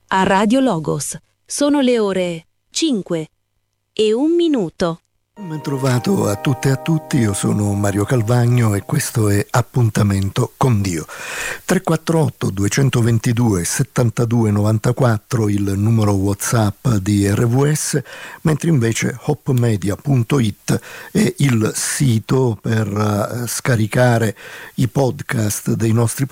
a Radio Logos. Sono le ore 5:01. Ben trovato a tutte e a tutti, io sono Mario Calvagno e questo è Appuntamento con Dio. 348 222 72 94 il numero WhatsApp di RVS, mentre invece hopmedia.it è il sito per scaricare i podcast dei nostri